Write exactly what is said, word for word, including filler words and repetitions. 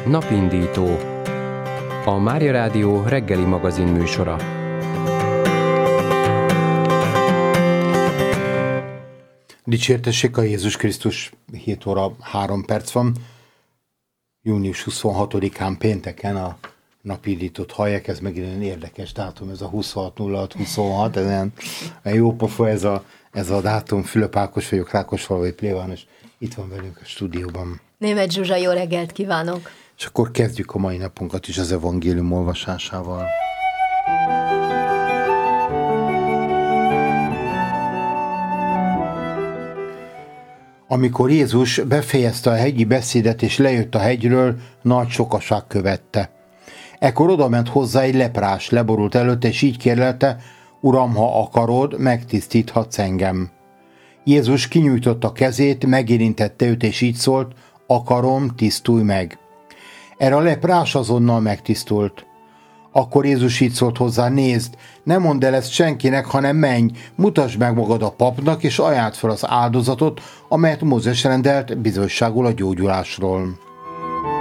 Napindító, a Mária Rádió reggeli magazin műsora. Dicsértessék a Jézus Krisztus, hét óra három perc van. június huszonhatodikán pénteken a napindítót hallják, ez megint egy érdekes dátum, ez a huszonhat nulla hat huszonhat, ez olyan jó pofa ez a, ez a dátum. Fülöp Ákos vagyok, Rákosfalvai plébános, itt van velünk a stúdióban. Németh Zsuzsa, jó reggelt kívánok! És akkor kezdjük a mai napunkat is az evangélium olvasásával. Amikor Jézus befejezte a hegyi beszédet és lejött a hegyről, nagy sokaság követte. Ekkor odament hozzá egy leprás, leborult előtte, és így kérlelte: Uram, ha akarod, megtisztíthatsz engem. Jézus kinyújtotta kezét, megérintette őt, és így szólt: Akarom, tisztulj meg. Erre a leprás azonnal megtisztult. Akkor Jézus így szólt hozzá: Nézd, ne mondd el ezt senkinek, hanem menj, mutasd meg magad a papnak, és ajánld fel az áldozatot, amelyet Mózes rendelt bizonyságul a gyógyulásról.